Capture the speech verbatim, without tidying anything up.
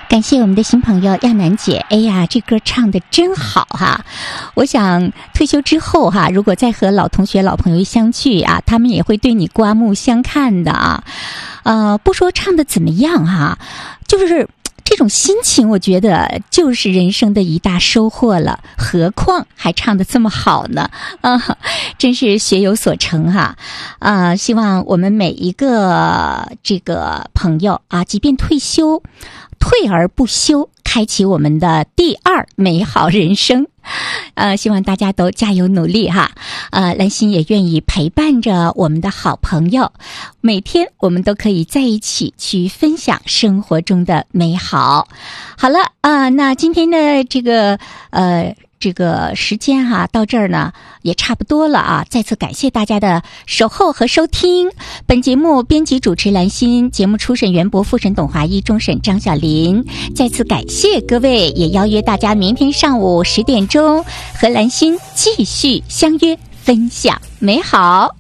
感谢我们的新朋友亚楠姐，哎呀，这歌唱得真好哈！我想退休之后哈，如果再和老同学、老朋友相聚啊，他们也会对你刮目相看的啊。呃，不说唱得怎么样哈，就是这种心情，我觉得就是人生的一大收获了。何况还唱得这么好呢，啊，真是学有所成哈！啊，希望我们每一个这个朋友啊，即便退休，退而不休，开启我们的第二美好人生。呃，希望大家都加油努力哈。呃，兰心也愿意陪伴着我们的好朋友，每天我们都可以在一起去分享生活中的美好。好了啊、呃，那今天的这个呃。这个时间哈、啊、到这儿呢也差不多了啊！再次感谢大家的守候和收听。本节目编辑主持兰心，节目初审袁博，复审董华一，终审张小林。再次感谢各位，也邀约大家明天上午十点钟和兰心继续相约分享美好。